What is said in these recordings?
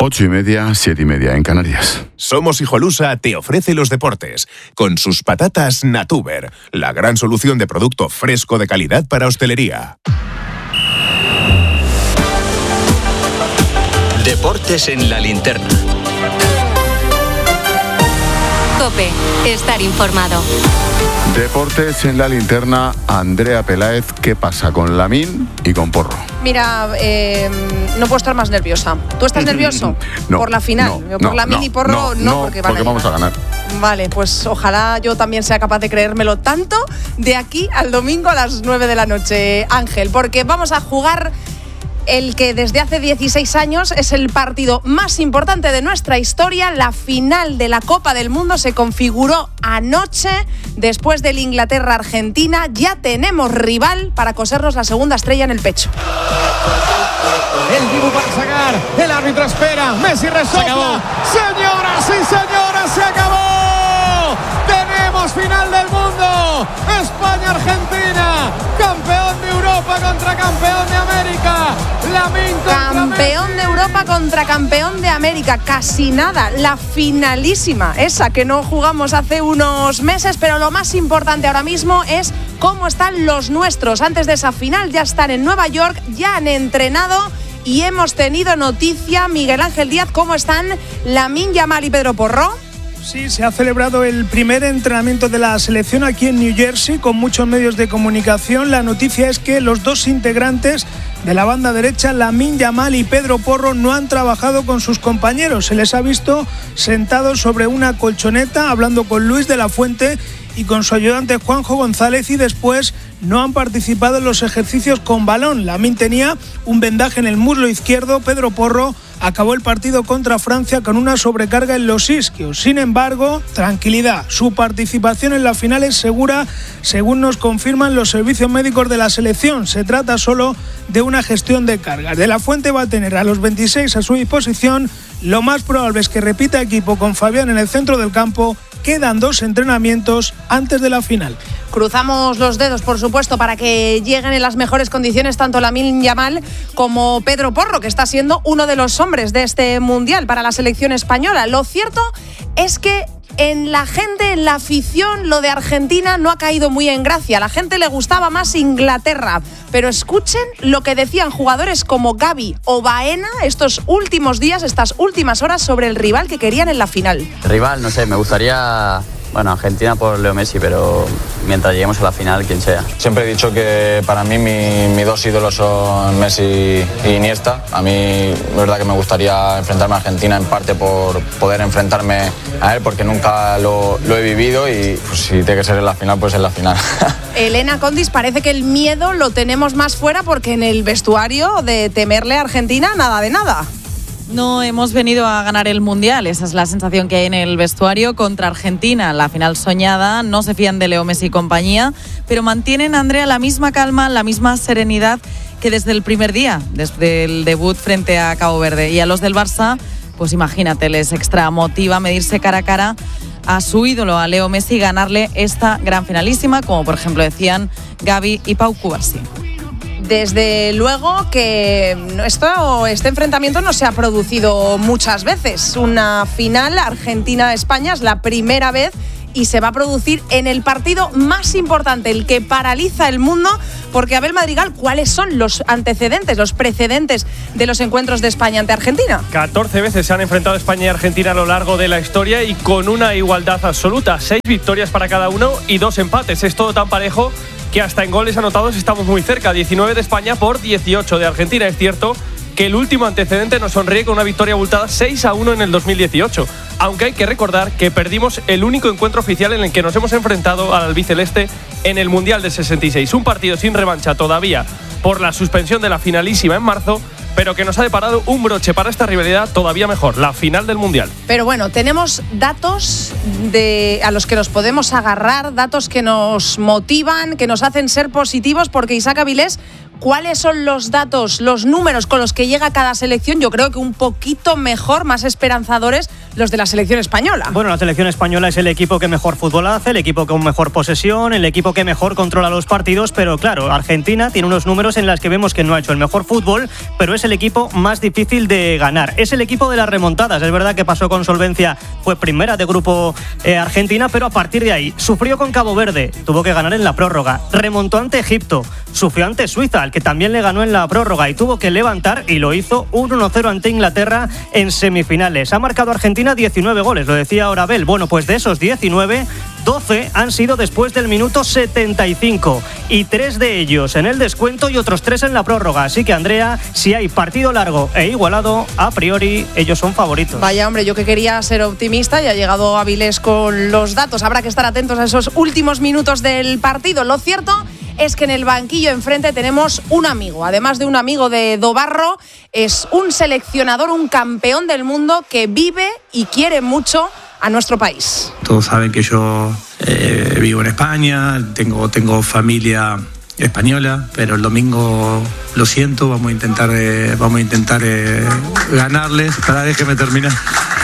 8:30, 7:30 en Canarias. Somos Hijolusa te ofrece los deportes con sus patatas Natuber, la gran solución de producto fresco de calidad para hostelería. Deportes en la linterna. COPE, estar informado. Deportes en la linterna, Andrea Peláez. ¿Qué pasa con Lamine y con Porro? Mira, no puedo estar más nerviosa. ¿Tú estás nervioso? No, por la final. Por Lamine y Porro, no, porque vamos a ganar. Vale, pues ojalá yo también sea capaz de creérmelo tanto de aquí al domingo a las 9 de la noche, Ángel, porque vamos a jugar el que desde hace 16 años es el partido más importante de nuestra historia. La final de la Copa del Mundo se configuró anoche después del Inglaterra-Argentina. Ya tenemos rival para cosernos la segunda estrella en el pecho. El Dibu para sacar, el árbitro espera, Messi resopla. Señoras y señores, se acabó. Tenemos final del mundo. España-Argentina, campeón de Europa contra campeón de América. Campeón de Europa contra campeón de América. Casi nada, la finalísima, esa que no jugamos hace unos meses, pero lo más importante ahora mismo es cómo están los nuestros. Antes de esa final ya están en Nueva York, ya han entrenado y hemos tenido noticia. Miguel Ángel Díaz, ¿cómo están Lamine Yamal y Pedro Porro? Sí, se ha celebrado el primer entrenamiento de la selección aquí en New Jersey con muchos medios de comunicación. La noticia es que los dos integrantes de la banda derecha, Lamine Yamal y Pedro Porro, no han trabajado con sus compañeros. Se les ha visto sentados sobre una colchoneta hablando con Luis de la Fuente y con su ayudante Juanjo González, y después no han participado en los ejercicios con balón. Lamine tenía un vendaje en el muslo izquierdo. Pedro Porro acabó el partido contra Francia con una sobrecarga en los isquios. Sin embargo, tranquilidad, su participación en la final es segura, según nos confirman los servicios médicos de la selección. Se trata solo de una gestión de cargas. De la Fuente va a tener a los 26 a su disposición. Lo más probable es que repita equipo con Fabián en el centro del campo. Quedan 2 entrenamientos antes de la final. Cruzamos los dedos, por supuesto, para que lleguen en las mejores condiciones tanto Lamine Yamal como Pedro Porro, que está siendo uno de los hombres de este Mundial para la selección española. Lo cierto es que en la gente, en la afición, lo de Argentina no ha caído muy en gracia. A la gente le gustaba más Inglaterra. Pero escuchen lo que decían jugadores como Gavi o Baena estos últimos días, estas últimas horas, sobre el rival que querían en la final. Rival, no sé, me gustaría... Bueno, Argentina por Leo Messi, pero mientras lleguemos a la final, quien sea. Siempre he dicho que para mí mis 2 ídolos son Messi y Iniesta. A mí es verdad que me gustaría enfrentarme a Argentina en parte por poder enfrentarme a él, porque nunca lo he vivido y pues, si tiene que ser en la final, pues en la final. Elena Condis, parece que el miedo lo tenemos más fuera porque en el vestuario de temerle a Argentina, nada de nada. No hemos venido a ganar el Mundial, esa es la sensación que hay en el vestuario contra Argentina. La final soñada, no se fían de Leo Messi y compañía, pero mantienen, Andrea, la misma calma, la misma serenidad que desde el primer día, desde el debut frente a Cabo Verde. Y a los del Barça, pues imagínate, les extra motiva medirse cara a cara a su ídolo, a Leo Messi, y ganarle esta gran finalísima, como por ejemplo decían Gavi y Pau Cubarsí. Desde luego que este enfrentamiento no se ha producido muchas veces. Una final Argentina-España es la primera vez y se va a producir en el partido más importante, el que paraliza el mundo, porque Abel Madrigal, ¿cuáles son los antecedentes, los precedentes de los encuentros de España ante Argentina? 14 veces se han enfrentado España y Argentina a lo largo de la historia y con una igualdad absoluta. 6 victorias para cada uno y 2 empates. Es todo tan parejo que hasta en goles anotados estamos muy cerca. 19 de España por 18 de Argentina. Es cierto que el último antecedente nos sonríe con una victoria abultada 6-1 en el 2018. Aunque hay que recordar que perdimos el único encuentro oficial en el que nos hemos enfrentado al albiceleste en el Mundial del 66. Un partido sin revancha todavía por la suspensión de la finalísima en marzo, pero que nos ha deparado un broche para esta rivalidad todavía mejor, la final del Mundial. Pero bueno, tenemos datos a los que nos podemos agarrar, datos que nos motivan, que nos hacen ser positivos, porque Isaac Avilés, ¿cuáles son los datos, los números con los que llega cada selección? Yo creo que un poquito mejor, más esperanzadores los de la selección española. Bueno, la selección española es el equipo que mejor fútbol hace, el equipo con mejor posesión, el equipo que mejor controla los partidos, pero claro, Argentina tiene unos números en los que vemos que no ha hecho el mejor fútbol, pero es el equipo más difícil de ganar. Es el equipo de las remontadas, es verdad que pasó con solvencia, fue primera de grupo Argentina, pero a partir de ahí sufrió con Cabo Verde, tuvo que ganar en la prórroga, remontó ante Egipto, sufrió ante Suiza, al que también le ganó en la prórroga y tuvo que levantar y lo hizo 1-0 ante Inglaterra en semifinales. Ha marcado Argentina 19 goles, lo decía ahora Abel. Bueno, pues de esos 19, 12 han sido después del minuto 75 y 3 de ellos en el descuento y otros 3 en la prórroga. Así que, Andrea, si hay partido largo e igualado, a priori ellos son favoritos. Vaya, hombre, yo que quería ser optimista y ha llegado Avilés con los datos. Habrá que estar atentos a esos últimos minutos del partido. Lo cierto es que en el banquillo enfrente tenemos un amigo, además de un amigo de Dobarro, es un seleccionador, un campeón del mundo que vive y quiere mucho a nuestro país. Todos saben que yo vivo en España, tengo familia española, pero el domingo lo siento, vamos a intentar ganarles. Déjeme terminar.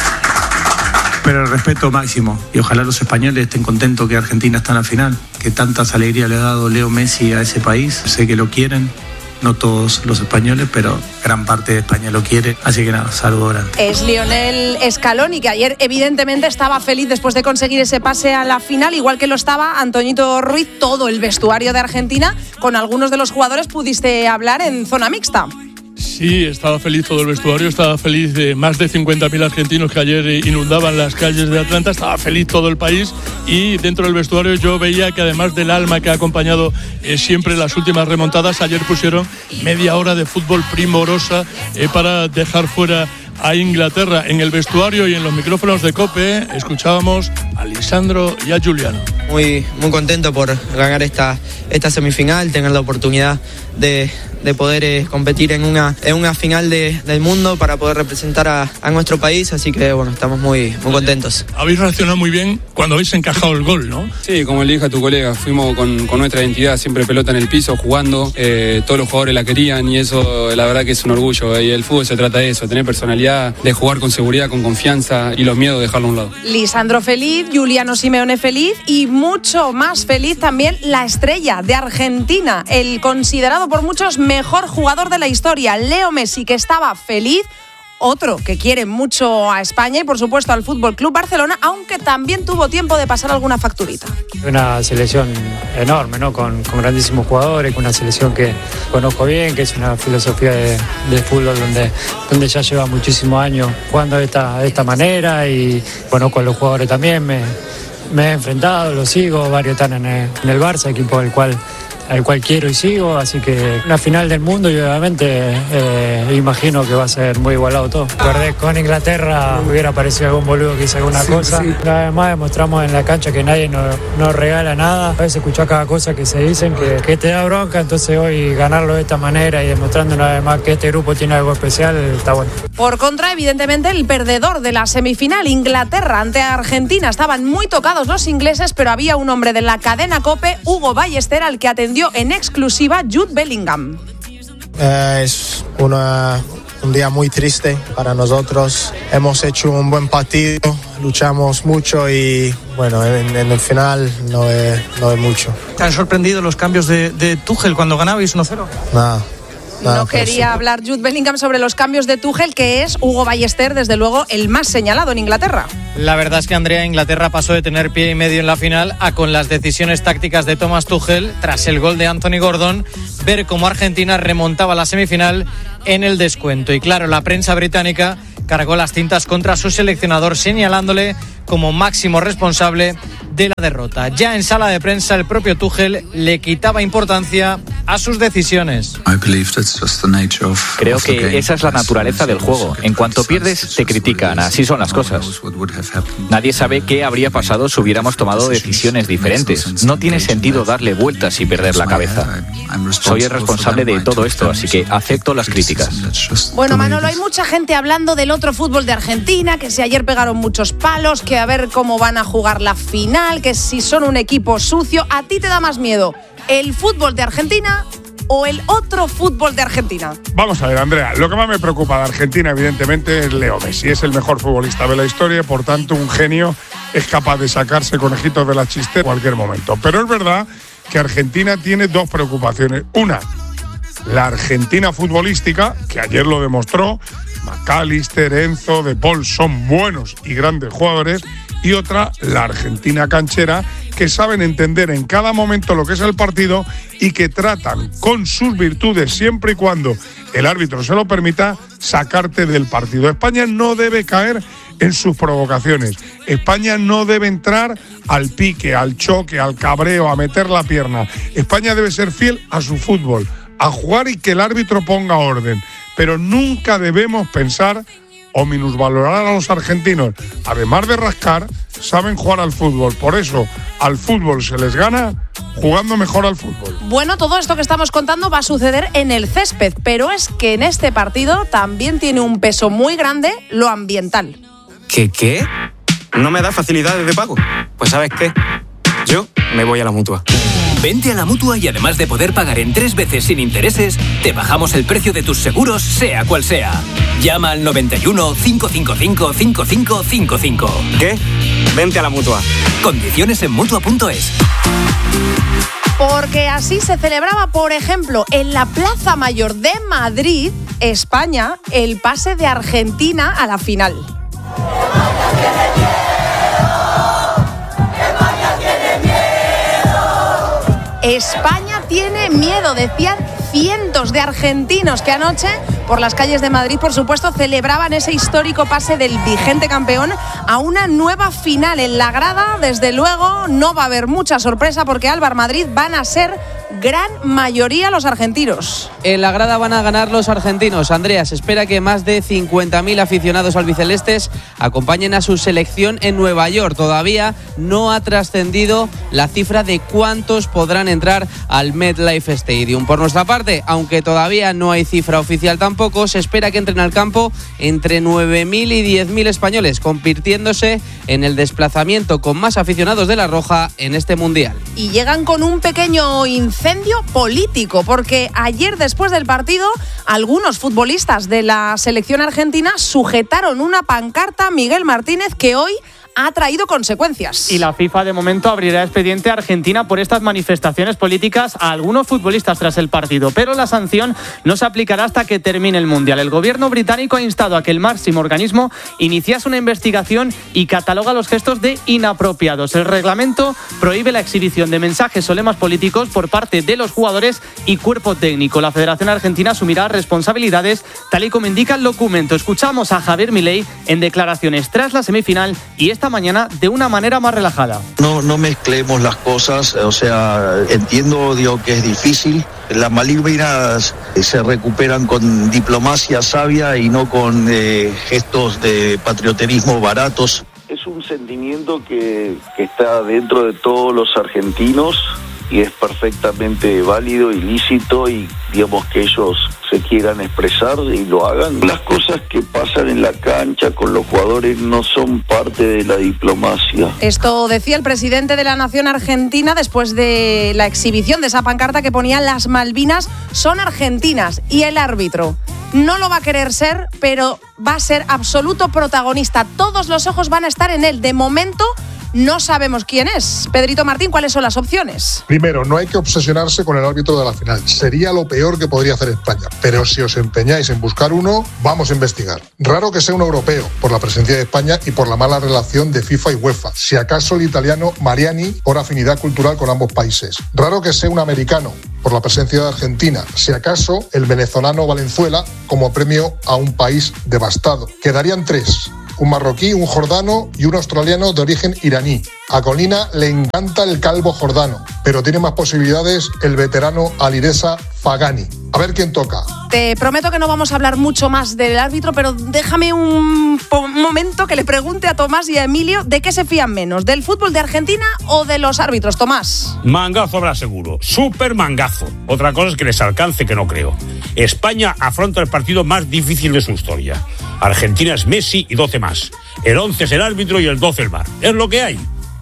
Pero el respeto máximo y ojalá los españoles estén contentos que Argentina está en la final, que tantas alegrías le ha dado Leo Messi a ese país. Sé que lo quieren, no todos los españoles, pero gran parte de España lo quiere, así que nada, saludo grande. Es Lionel Scaloni, que ayer evidentemente estaba feliz después de conseguir ese pase a la final, igual que lo estaba Antoñito Ruiz, todo el vestuario de Argentina. Con algunos de los jugadores pudiste hablar en zona mixta. Sí, estaba feliz todo el vestuario, estaba feliz de más de 50.000 argentinos que ayer inundaban las calles de Atlanta, estaba feliz todo el país y dentro del vestuario yo veía que además del alma que ha acompañado siempre las últimas remontadas, ayer pusieron media hora de fútbol primorosa para dejar fuera a Inglaterra. En el vestuario y en los micrófonos de COPE escuchábamos a Lisandro y a Giuliano. Muy contento por ganar esta semifinal, tener la oportunidad de poder competir en una final del mundo para poder representar a nuestro país, así que bueno, estamos muy contentos. Habéis reaccionado muy bien cuando habéis encajado el gol, ¿no? Sí, como le dije a tu colega, fuimos con nuestra identidad, siempre pelota en el piso, jugando, todos los jugadores la querían y eso la verdad que es un orgullo, y el fútbol se trata de eso, tener personalidad, de jugar con seguridad, con confianza y los miedos dejarlo a un lado. Lisandro feliz, Giuliano Simeone feliz y mucho más feliz también la estrella de Argentina, el considerado por muchos mejor jugador de la historia, Leo Messi, que estaba feliz. Otro que quiere mucho a España y por supuesto al Fútbol Club Barcelona, aunque también tuvo tiempo de pasar alguna facturita. Una selección enorme, ¿no? Con grandísimos jugadores, con una selección que conozco bien, que es una filosofía de fútbol donde ya lleva muchísimos años jugando de esta manera y bueno, con los jugadores también me he enfrentado, los sigo, varios están en el Barça, equipo al cual quiero y sigo, así que una final del mundo y obviamente imagino que va a ser muy igualado todo. Perder con Inglaterra hubiera parecido algún boludo que hizo alguna cosa. Sí. Además demostramos en la cancha que nadie nos regala nada. A veces escuchás cada cosa que se dicen que te da bronca, entonces hoy ganarlo de esta manera y demostrando una vez más que este grupo tiene algo especial, está bueno. Por contra, evidentemente, el perdedor de la semifinal, Inglaterra ante Argentina. Estaban muy tocados los ingleses, pero había un hombre de la cadena COPE, Hugo Ballester, al que atendió en exclusiva Jude Bellingham. Es un día muy triste para nosotros. Hemos hecho un buen partido, luchamos mucho y bueno, en el final no es mucho. ¿Te han sorprendido los cambios de Tuchel cuando ganabais 1-0? Nada. No quería hablar Jude Bellingham sobre los cambios de Tuchel, que es Hugo Ballester, desde luego, el más señalado en Inglaterra. La verdad es que, Andrea, Inglaterra pasó de tener pie y medio en la final a, con las decisiones tácticas de Thomas Tuchel, tras el gol de Anthony Gordon, ver cómo Argentina remontaba la semifinal en el descuento. Y claro, la prensa británica cargó las tintas contra su seleccionador, señalándole como máximo responsable de la derrota. Ya en sala de prensa, el propio Tuchel le quitaba importancia a sus decisiones. Creo que esa es la naturaleza del juego. En cuanto pierdes, te critican. Así son las cosas. Nadie sabe qué habría pasado si hubiéramos tomado decisiones diferentes. No tiene sentido darle vueltas y perder la cabeza. Soy el responsable de todo esto, así que acepto las críticas. Bueno, Manolo, hay mucha gente hablando del otro fútbol de Argentina, que si ayer pegaron muchos palos, que a ver cómo van a jugar la final, que si son un equipo sucio. ¿A ti te da más miedo el fútbol de Argentina o el otro fútbol de Argentina? Vamos a ver, Andrea, lo que más me preocupa de Argentina, evidentemente, es Leo Messi. Es el mejor futbolista de la historia, por tanto, un genio, es capaz de sacarse conejitos de la chistera en cualquier momento. Pero es verdad que Argentina tiene dos preocupaciones. Una, la Argentina futbolística, que ayer lo demostró. McAllister, Enzo, De Paul son buenos y grandes jugadores. Y otra, la Argentina canchera, que saben entender en cada momento lo que es el partido y que tratan con sus virtudes, siempre y cuando el árbitro se lo permita, sacarte del partido. España no debe caer en sus provocaciones. España no debe entrar al pique, al choque, al cabreo, a meter la pierna. España debe ser fiel a su fútbol, a jugar y que el árbitro ponga orden. Pero nunca debemos pensar o minusvalorar a los argentinos. Además de rascar, saben jugar al fútbol. Por eso, al fútbol se les gana jugando mejor al fútbol. Bueno, todo esto que estamos contando va a suceder en el césped, pero es que en este partido también tiene un peso muy grande lo ambiental. ¿Qué? ¿No me da facilidades de pago? Pues ¿sabes qué? Yo me voy a la Mutua. Vente a la Mutua y además de poder pagar en 3 veces sin intereses, te bajamos el precio de tus seguros, sea cual sea. Llama al 91 555 5555. ¿Qué? Vente a la Mutua. Condiciones en Mutua.es. Porque así se celebraba, por ejemplo, en la Plaza Mayor de Madrid, España, el pase de Argentina a la final. España tiene miedo, decían cientos de argentinos que anoche por las calles de Madrid, por supuesto, celebraban ese histórico pase del vigente campeón a una nueva final. En la grada, desde luego, no va a haber mucha sorpresa porque Alba Madrid van a ser gran mayoría los argentinos. En la grada van a ganar los argentinos. Andrea, se espera que más de 50.000 aficionados albicelestes acompañen a su selección en Nueva York. Todavía no ha trascendido la cifra de cuántos podrán entrar al MetLife Stadium. Por nuestra parte, aunque todavía no hay cifra oficial tampoco, se espera que entren al campo entre 9.000 y 10.000 españoles, convirtiéndose en el desplazamiento con más aficionados de la Roja en este Mundial. Y llegan con un pequeño incendio político, porque ayer después del partido algunos futbolistas de la selección argentina sujetaron una pancarta a Miguel Martínez que hoy ha traído consecuencias. Y la FIFA de momento abrirá expediente a Argentina por estas manifestaciones políticas a algunos futbolistas tras el partido, pero la sanción no se aplicará hasta que termine el Mundial. El gobierno británico ha instado a que el máximo organismo iniciase una investigación y cataloga los gestos de inapropiados. El reglamento prohíbe la exhibición de mensajes o lemas políticos por parte de los jugadores y cuerpo técnico. La Federación Argentina asumirá responsabilidades, tal y como indica el documento. Escuchamos a Javier Milei en declaraciones tras la semifinal y esta mañana de una manera más relajada. No mezclemos las cosas, o sea, entiendo que es difícil. Las Malvinas se recuperan con diplomacia sabia y no con gestos de patrioterismo baratos. Es un sentimiento que está dentro de todos los argentinos y es perfectamente válido y lícito, y digamos que ellos se quieran expresar y lo hagan. Las cosas que pasan en la cancha con los jugadores no son parte de la diplomacia. Esto decía el presidente de la Nación Argentina después de la exhibición de esa pancarta que ponía "Las Malvinas son argentinas", y el árbitro no lo va a querer ser, pero va a ser absoluto protagonista. Todos los ojos van a estar en él. De momento no sabemos quién es. Pedrito Martín, ¿cuáles son las opciones? Primero, no hay que obsesionarse con el árbitro de la final. Sería lo peor que podría hacer España. Pero si os empeñáis en buscar uno, vamos a investigar. Raro que sea un europeo, por la presencia de España y por la mala relación de FIFA y UEFA. Si acaso el italiano Mariani, por afinidad cultural con ambos países. Raro que sea un americano, por la presencia de Argentina. Si acaso el venezolano Valenzuela, como premio a un país devastado. Quedarían 3. Un marroquí, un jordano y un australiano de origen iraní. A Colina le encanta el calvo jordano, pero tiene más posibilidades el veterano Alireza Fagani. A ver quién toca. Te prometo que no vamos a hablar mucho más del árbitro, pero déjame un momento que le pregunte a Tomás y a Emilio de qué se fían menos, del fútbol de Argentina o de los árbitros. Tomás. Mangazo habrá seguro, súper mangazo. Otra cosa es que les alcance, que no creo. España afronta el partido más difícil de su historia. Argentina es Messi y 12 más. El 11 es el árbitro y el 12 el VAR. Es lo que hay.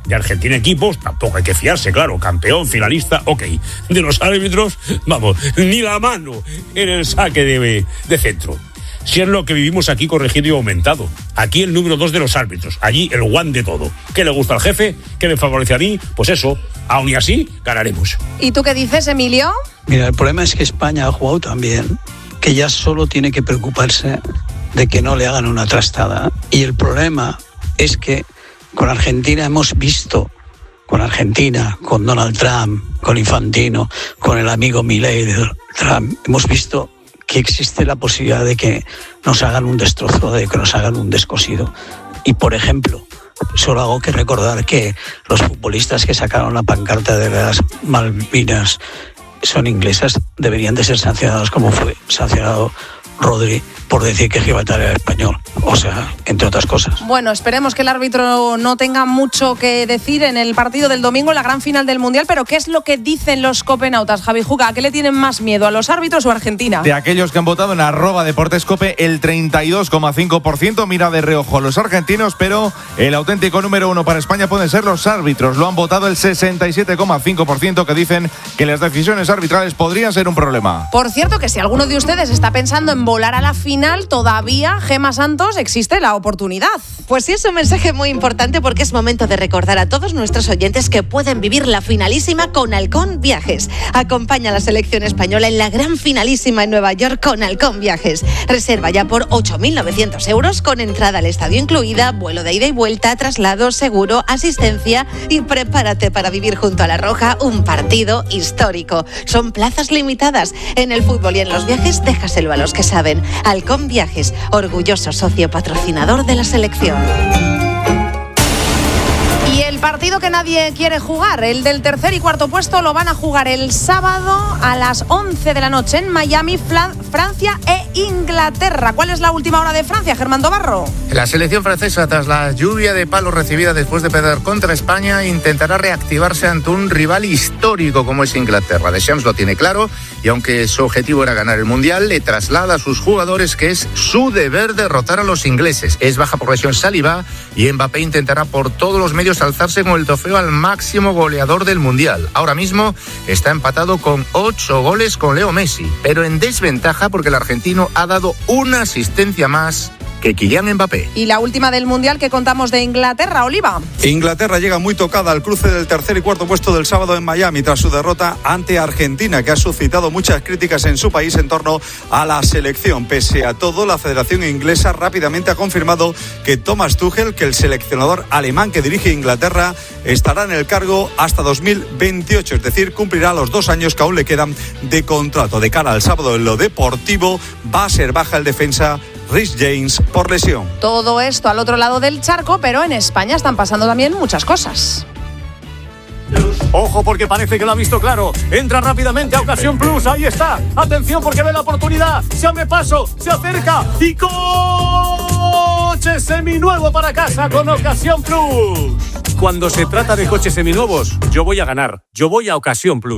De Argentina equipos tampoco hay que fiarse, claro, campeón, finalista, ok. De los árbitros, vamos, ni la mano en el saque de centro. Si es lo que vivimos aquí corregido y aumentado. Aquí el número 2 de los árbitros, allí el one de todo. ¿Qué le gusta al jefe? ¿Qué me favorece a mí? Pues eso, aún y así, ganaremos. ¿Y tú qué dices, Emilio? Mira, el problema es que España ha jugado tan bien que ya solo tiene que preocuparse de que no le hagan una trastada. Y el problema es que con Argentina hemos visto, con Donald Trump, con Infantino, con el amigo Milei de Trump, hemos visto que existe la posibilidad de que nos hagan un destrozo, de que nos hagan un descosido. Y, por ejemplo, solo hago que recordar que los futbolistas que sacaron la pancarta de las Malvinas son inglesas, deberían de ser sancionados como fue sancionado Rodri por decir que Gibraltar era español, o sea, entre otras cosas. Bueno, esperemos que el árbitro no tenga mucho que decir en el partido del domingo, en la gran final del Mundial, pero ¿qué es lo que dicen los copenautas, Javi Juga? ¿A qué le tienen más miedo, a los árbitros o a Argentina? De aquellos que han votado en @deportescope, el 32,5% mira de reojo a los argentinos, pero el auténtico número 1 para España pueden ser los árbitros. Lo han votado el 67,5%, que dicen que las decisiones arbitrales podrían ser un problema. Por cierto, que si alguno de ustedes está pensando en volar a la final, todavía, Gemma Santos, existe la oportunidad. Pues sí, es un mensaje muy importante porque es momento de recordar a todos nuestros oyentes que pueden vivir la finalísima con Halcón Viajes. Acompaña a la selección española en la gran finalísima en Nueva York con Halcón Viajes. Reserva ya por 8.900 euros con entrada al estadio incluida, vuelo de ida y vuelta, traslado, seguro, asistencia y prepárate para vivir junto a La Roja un partido histórico. Son plazas limitadas. En el fútbol y en los viajes, déjaselo a los que saben. Halcón Viajes, orgulloso socio patrocinador de la selección. Y el partido que nadie quiere jugar, el del tercer y cuarto puesto, lo van a jugar el sábado a las 11 de la noche en Miami, Francia e Inglaterra. ¿Cuál es la última hora de Francia, Germán Dobarro? La selección francesa, tras la lluvia de palos recibida después de perder contra España, intentará reactivarse ante un rival histórico como es Inglaterra. Deschamps lo tiene claro y aunque su objetivo era ganar el Mundial, le traslada a sus jugadores que es su deber derrotar a los ingleses. Es baja por lesión Saliba y Mbappé intentará por todos los medios alzarse con el trofeo al máximo goleador del Mundial. Ahora mismo está empatado con 8 goles con Leo Messi, pero en desventaja porque el argentino ha dado una asistencia más que Kylian Mbappé. Y la última del Mundial que contamos de Inglaterra, Oliva. Inglaterra llega muy tocada al cruce del tercer y cuarto puesto del sábado en Miami tras su derrota ante Argentina, que ha suscitado muchas críticas en su país en torno a la selección. Pese a todo, la Federación Inglesa rápidamente ha confirmado que Thomas Tuchel, que el seleccionador alemán que dirige Inglaterra, estará en el cargo hasta 2028, es decir, cumplirá los 2 años que aún le quedan de contrato. De cara al sábado en lo deportivo, va a ser baja el defensa Reece James por lesión. Todo esto al otro lado del charco, pero en España están pasando también muchas cosas. Ojo porque parece que lo ha visto claro. Entra rápidamente a Ocasión Plus. Ahí está. Atención porque ve la oportunidad. Se abre paso. Se acerca. Y coche seminuevo para casa con Ocasión Plus. Cuando se trata de coches seminuevos, yo voy a ganar. Yo voy a Ocasión Plus.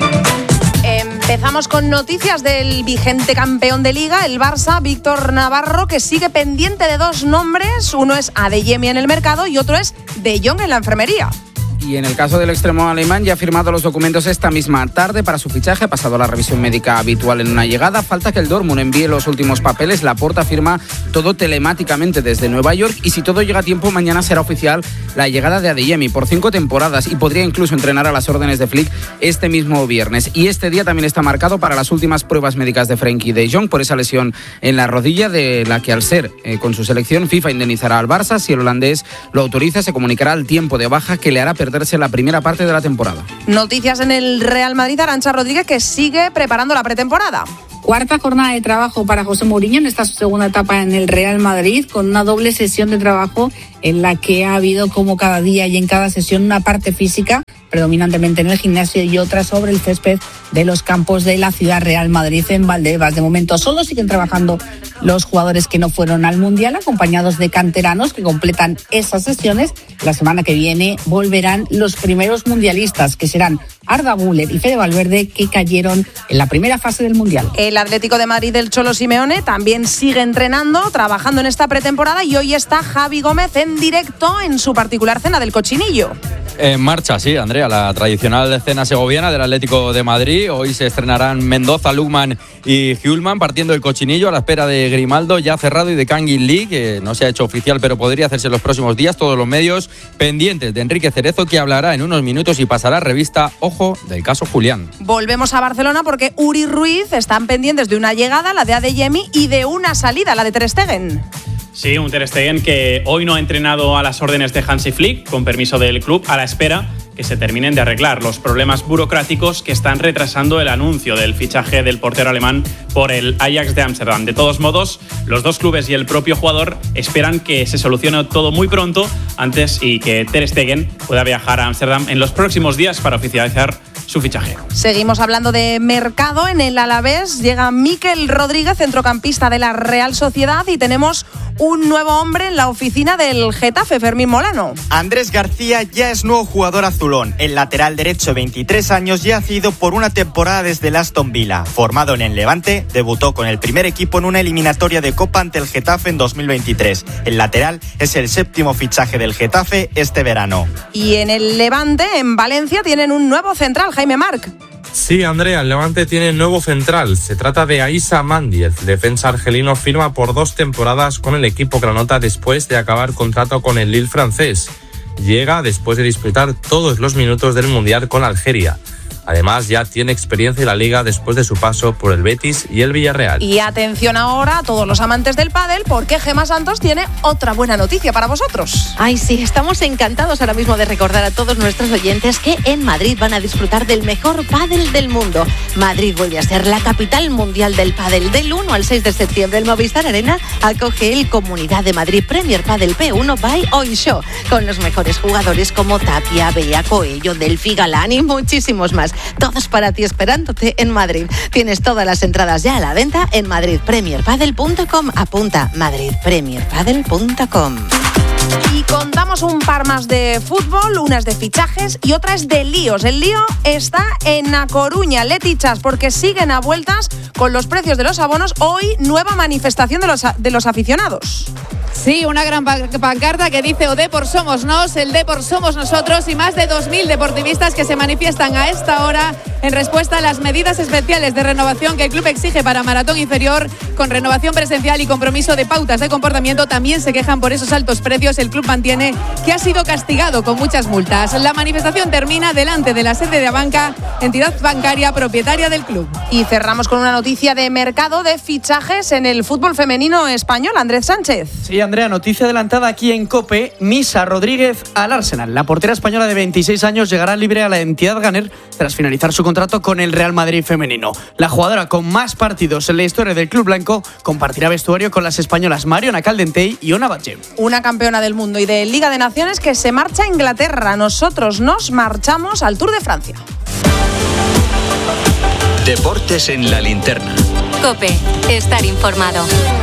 Empezamos con noticias del vigente campeón de Liga, el Barça, Víctor Navarro, que sigue pendiente de 2 nombres. Uno es Adeyemi en el mercado y otro es De Jong en la enfermería. Y en el caso del extremo alemán ya ha firmado los documentos esta misma tarde para su fichaje, ha pasado la revisión médica habitual en una llegada, falta que el Dortmund envíe los últimos papeles, Laporta firma todo telemáticamente desde Nueva York y si todo llega a tiempo mañana será oficial la llegada de Adeyemi por 5 temporadas y podría incluso entrenar a las órdenes de Flick este mismo viernes. Y este día también está marcado para las últimas pruebas médicas de Frenkie de Jong por esa lesión en la rodilla de la que al ser con su selección FIFA indemnizará al Barça, si el holandés lo autoriza se comunicará el tiempo de baja que le hará perderse la primera parte de la temporada. Noticias en el Real Madrid, Arantxa Rodríguez, que sigue preparando la pretemporada. Cuarta jornada de trabajo para José Mourinho en esta segunda etapa en el Real Madrid, con una doble sesión de trabajo en la que ha habido como cada día y en cada sesión una parte física, predominantemente en el gimnasio y otra sobre el césped de los campos de la ciudad Real Madrid en Valdebebas. De momento solo siguen trabajando los jugadores que no fueron al Mundial, acompañados de canteranos que completan esas sesiones. La semana que viene volverán los primeros mundialistas, que serán Arda Güler y Fede Valverde, que cayeron en la primera fase del Mundial. El Atlético de Madrid del Cholo Simeone también sigue entrenando, trabajando en esta pretemporada y hoy está Javi Gómez en directo en su particular cena del cochinillo. En marcha, sí, Andrea, la tradicional cena segoviana del Atlético de Madrid. Hoy se estrenarán Mendoza, Lukman y Hjulman partiendo el cochinillo a la espera de Grimaldo ya cerrado y de Kangin Lee, que no se ha hecho oficial pero podría hacerse en los próximos días. Todos los medios pendientes de Enrique Cerezo, que hablará en unos minutos y pasará revista, ojo, del caso Julián. Volvemos a Barcelona porque Uri Ruiz están pendientes de una llegada, la de Adeyemi, y de una salida, la de Ter Stegen. Sí, un Ter Stegen que hoy no ha entrenado a las órdenes de Hansi Flick, con permiso del club, a la espera que se terminen de arreglar los problemas burocráticos que están retrasando el anuncio del fichaje del portero alemán por el Ajax de Ámsterdam. De todos modos, los dos clubes y el propio jugador esperan que se solucione todo muy pronto antes y que Ter Stegen pueda viajar a Ámsterdam en los próximos días para oficializar su fichaje. Seguimos hablando de mercado. En el Alavés llega Mikel Rodríguez, centrocampista de la Real Sociedad, y tenemos un nuevo hombre en la oficina del Getafe, Fermín Molano. Andrés García ya es nuevo jugador azulón. El lateral derecho, 23 años, ya ha sido por una temporada desde el Aston Villa. Formado en el Levante, debutó con el primer equipo en una eliminatoria de Copa ante el Getafe en 2023. El lateral es el 7º fichaje del Getafe este verano. Y en el Levante, en Valencia, tienen un nuevo central, Jaime Marc. Sí, Andrea, el Levante tiene nuevo central. Se trata de Aissa Mandi. El defensa argelino firma por 2 temporadas con el equipo granota después de acabar contrato con el Lille francés. Llega después de disputar todos los minutos del Mundial con Algeria. Además, ya tiene experiencia en la Liga después de su paso por el Betis y el Villarreal. Y atención ahora a todos los amantes del pádel, porque Gemma Santos tiene otra buena noticia para vosotros. Ay, sí, estamos encantados ahora mismo de recordar a todos nuestros oyentes que en Madrid van a disfrutar del mejor pádel del mundo. Madrid vuelve a ser la capital mundial del pádel. Del 1 al 6 de septiembre, el Movistar Arena acoge el Comunidad de Madrid Premier Padel P1 by Hoy Show, con los mejores jugadores como Tapia, Bea, Coello, Delphi, Galán y muchísimos más. Todos para ti esperándote en Madrid. Tienes todas las entradas ya a la venta en madridpremierpadel.com. Apunta, madridpremierpadel.com. Y contamos un par más de fútbol, una es de fichajes y otra es de líos. El lío está en A Coruña, Letichas, porque siguen a vueltas con los precios de los abonos. Hoy, nueva manifestación de los aficionados. Sí, una gran pancarta que dice: o Depor somos nos, el Depor somos nosotros, y más de 2.000 deportivistas que se manifiestan a esta hora en respuesta a las medidas especiales de renovación que el club exige para maratón inferior, con renovación presencial y compromiso de pautas de comportamiento. También se quejan por esos altos precios. El club mantiene que ha sido castigado con muchas multas. La manifestación termina delante de la sede de Abanca, entidad bancaria propietaria del club. Y cerramos con una noticia de mercado de fichajes en el fútbol femenino español. Andrés Sánchez. Sí, Andrea, noticia adelantada aquí en COPE. Misa Rodríguez al Arsenal. La portera española de 26 años llegará libre a la entidad Ganer tras finalizar su contrato con el Real Madrid femenino. La jugadora con más partidos en la historia del club blanco compartirá vestuario con las españolas Mariona Caldentey y Ona Batlle. Una campeona del mundo y de Liga de Naciones que se marcha a Inglaterra. Nosotros nos marchamos al Tour de Francia. Deportes en la linterna. COPE, estar informado.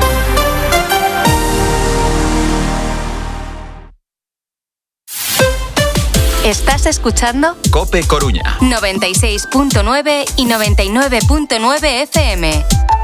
Estás escuchando COPE Coruña 96.9 y 99.9 FM.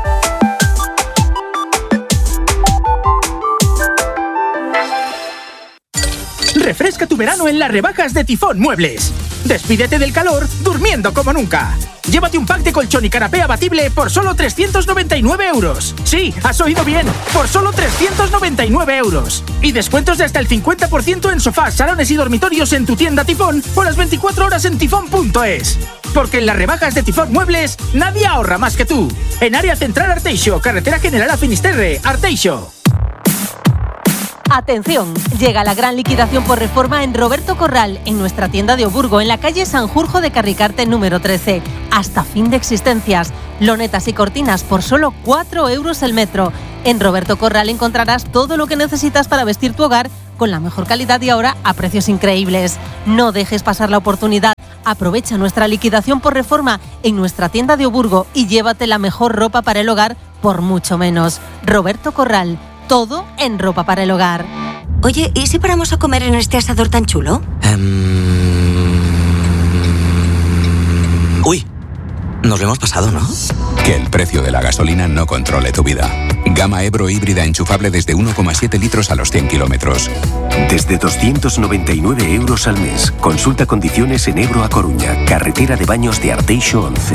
Refresca tu verano en las rebajas de Tifón Muebles. Despídete del calor durmiendo como nunca. Llévate un pack de colchón y canapé abatible por solo 399 euros. Sí, has oído bien, por solo 399 euros. Y descuentos de hasta el 50% en sofás, salones y dormitorios en tu tienda Tifón o las 24 horas en tifón.es. Porque en las rebajas de Tifón Muebles nadie ahorra más que tú. En área central Arteixo, carretera general a Finisterre, Arteixo. Atención, llega la gran liquidación por reforma en Roberto Corral, en nuestra tienda de Oburgo, en la calle Sanjurjo de Carricarte número 13. Hasta fin de existencias. Lonetas y cortinas por solo 4 euros el metro. En Roberto Corral encontrarás todo lo que necesitas para vestir tu hogar con la mejor calidad y ahora a precios increíbles. No dejes pasar la oportunidad. Aprovecha nuestra liquidación por reforma en nuestra tienda de Oburgo y llévate la mejor ropa para el hogar por mucho menos. Roberto Corral. Todo en ropa para el hogar. Oye, ¿y si paramos a comer en este asador tan chulo? Uy, Nos lo hemos pasado, ¿no? Que el precio de la gasolina no controle tu vida. Gama Ebro híbrida enchufable desde 1,7 litros a los 100 kilómetros. Desde 299 euros al mes. Consulta condiciones en Ebro a Coruña. Carretera de Baños de Arteixo 11.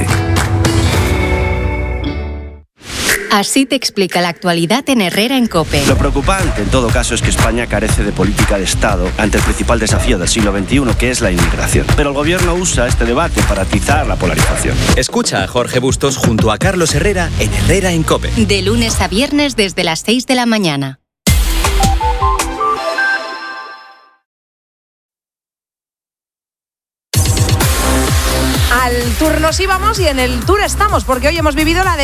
Así te explica la actualidad en Herrera en COPE. Lo preocupante, en todo caso, es que España carece de política de Estado ante el principal desafío del siglo XXI, que es la inmigración. Pero el gobierno usa este debate para atizar la polarización. Escucha a Jorge Bustos junto a Carlos Herrera en Herrera en COPE. De lunes a viernes desde las 6 de la mañana. Al Tour nos íbamos y en el Tour estamos, porque hoy hemos vivido la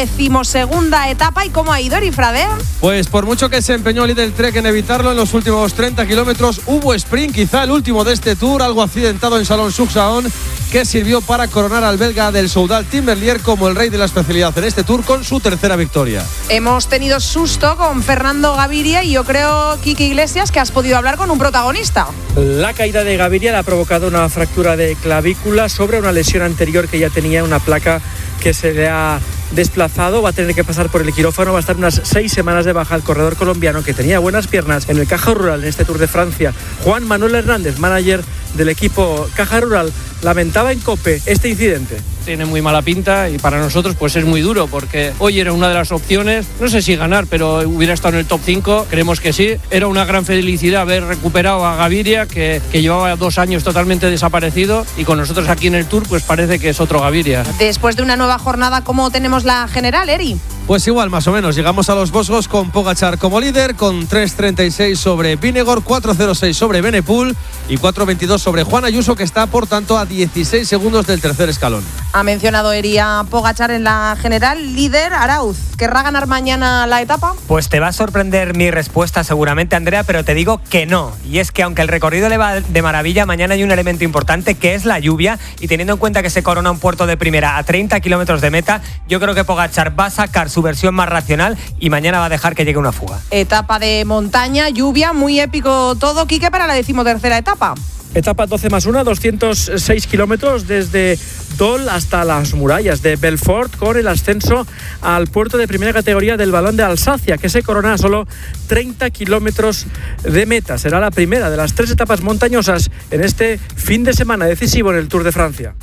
12ª etapa. ¿Y cómo ha ido, Eri Frade? Pues por mucho que se empeñó el líder Trek en evitarlo, en los últimos 30 kilómetros hubo sprint, quizá el último de este Tour, algo accidentado en Salon-sur-Saône, que sirvió para coronar al belga del Soudal Tim Merlier como el rey de la especialidad en este Tour con su tercera victoria. Hemos tenido susto con Fernando Gaviria y yo creo, Quique Iglesias, que has podido hablar con un protagonista. La caída de Gaviria le ha provocado una fractura de clavícula sobre una lesión anterior que ya tenía, una placa que se le ha desplazado, va a tener que pasar por el quirófano, va a estar unas 6 semanas de baja el corredor colombiano que tenía buenas piernas en el Caja Rural en este Tour de Francia. Juan Manuel Hernández, manager del equipo Caja Rural, lamentaba en COPE este incidente. Tiene muy mala pinta y para nosotros pues es muy duro, porque hoy era una de las opciones, no sé si ganar, pero hubiera estado en el top 5, creemos que sí. Era una gran felicidad haber recuperado a Gaviria, que llevaba 2 años totalmente desaparecido, y con nosotros aquí en el Tour pues parece que es otro Gaviria. Después de una nueva jornada, ¿cómo tenemos la general, Eri? Pues igual, más o menos. Llegamos a los Vosgos con Pogačar como líder, con 3.36 sobre Vingegaard, 4.06 sobre Benepul y 4.22 sobre Juan Ayuso, que está, por tanto, a 16 segundos del tercer escalón. Ha mencionado Eri a Pogačar en la general. Líder, Arauz, ¿querrá ganar mañana la etapa? Pues te va a sorprender mi respuesta seguramente, Andrea, pero te digo que no. Y es que aunque el recorrido le va de maravilla, mañana hay un elemento importante, que es la lluvia, y teniendo en cuenta que se corona un puerto de primera a 30 kilómetros de meta, yo creo que Pogačar va a sacar su versión más racional y mañana va a dejar que llegue una fuga. Etapa de montaña, lluvia, muy épico todo, Quique, para la 13ª etapa. Etapa 12+1, 206 kilómetros desde Dol hasta las murallas de Belfort, con el ascenso al puerto de primera categoría del Balón de Alsacia, que se corona a solo 30 kilómetros de meta. Será la primera de las 3 etapas montañosas en este fin de semana decisivo en el Tour de Francia.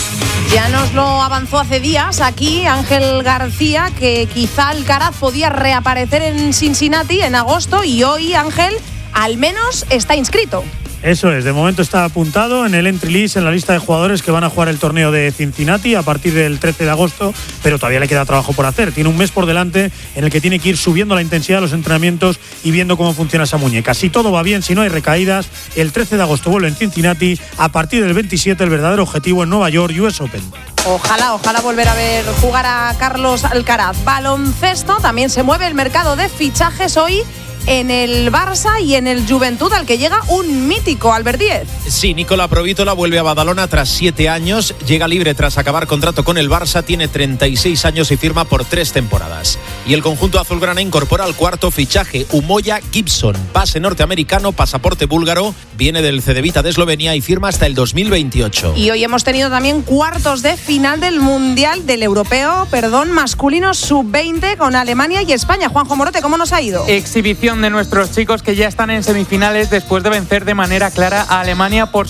Ya nos lo avanzó hace días aquí Ángel García, que quizá Alcaraz podía reaparecer en Cincinnati en agosto, y hoy Ángel al menos está inscrito. Eso es, de momento está apuntado en el entry list, en la lista de jugadores que van a jugar el torneo de Cincinnati a partir del 13 de agosto, pero todavía le queda trabajo por hacer. Tiene un mes por delante en el que tiene que ir subiendo la intensidad de los entrenamientos y viendo cómo funciona esa muñeca. Si todo va bien, si no hay recaídas, el 13 de agosto vuelve en Cincinnati, a partir del 27 el verdadero objetivo en Nueva York, US Open. Ojalá volver a ver jugar a Carlos Alcaraz. Baloncesto, también se mueve el mercado de fichajes hoy en el Barça y en el Juventud, al que llega un mítico, Albert Díez. Sí, Nicola Provítola vuelve a Badalona tras 7 años, llega libre tras acabar contrato con el Barça, tiene 36 años y firma por 3 temporadas. Y el conjunto azulgrana incorpora al cuarto fichaje, Umoja Gibson, base norteamericano, pasaporte búlgaro, viene del Cedevita de Eslovenia y firma hasta el 2028. Y hoy hemos tenido también cuartos de final del Europeo masculino sub-20 con Alemania y España. Juanjo Morote, ¿cómo nos ha ido? Exhibición de nuestros chicos, que ya están en semifinales después de vencer de manera clara a Alemania por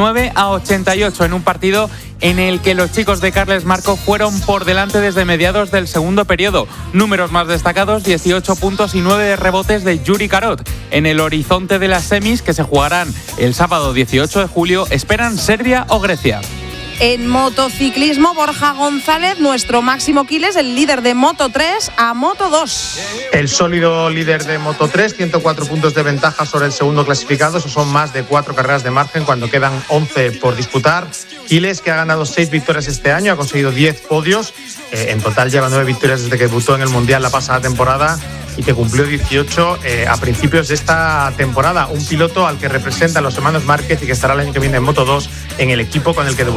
69-88 en un partido en el que los chicos de Carles Marco fueron por delante desde mediados del segundo periodo. Números más destacados: 18 puntos y 9 rebotes de Yuri Karot. En el horizonte de las semis, que se jugarán el sábado 18 de julio, esperan Serbia o Grecia. En motociclismo, Borja González, nuestro Máximo Quiles, el líder de Moto 3 a Moto 2. El sólido líder de Moto 3, 104 puntos de ventaja sobre el segundo clasificado. Eso son más de 4 carreras de margen cuando quedan 11 por disputar. Quiles, que ha ganado 6 victorias este año, ha conseguido 10 podios. En total lleva 9 victorias desde que debutó en el Mundial la pasada temporada y que cumplió 18 a principios de esta temporada. Un piloto al que representan los hermanos Márquez y que estará el año que viene en Moto 2 en el equipo con el que debutó